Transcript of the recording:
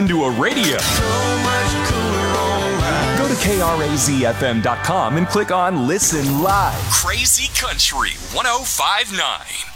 into a radio. Go to KRAZFM.com and click on Listen Live. Crazy Country 1059.